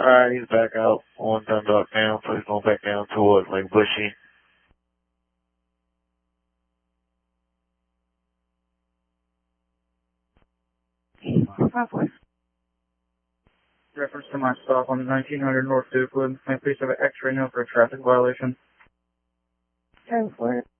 Alright, he's back out on Dundalk now, so he's going back down towards Lake Bushy. Halfway. Reference to my stop on 1900 North Dukewood. May I please have an X-ray note for a traffic violation? 10 for it.